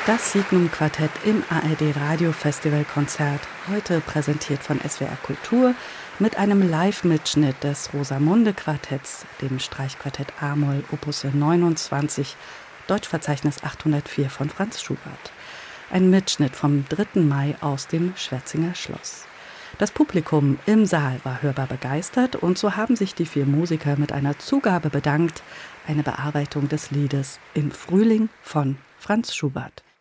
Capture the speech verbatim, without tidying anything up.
Das Signum Quartett im A R D Radio Festival Konzert, heute präsentiert von S W R Kultur mit einem Live-Mitschnitt des Rosamunde Quartetts, dem Streichquartett a-Moll Opus neunundzwanzig, Deutschverzeichnis achthundertvier von Franz Schubert. Ein Mitschnitt vom dritten Mai aus dem Schwetzinger Schloss. Das Publikum im Saal war hörbar begeistert und so haben sich die vier Musiker mit einer Zugabe bedankt, eine Bearbeitung des Liedes Im Frühling von Franz Schubert.